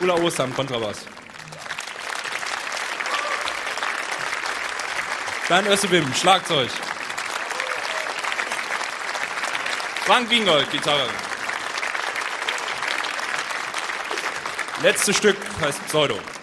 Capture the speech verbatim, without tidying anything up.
Ulla Ostam, Kontrabass. Dan Össebim, Schlagzeug. Frank Wiengold, Gitarre. Letztes Stück heißt Pseudo.